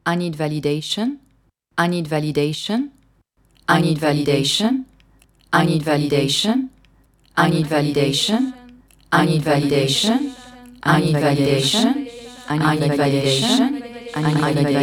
I need validation. I need validation. I need validation. I need validation. I need validation. I need validation. I need validation. I need validation. I need validation.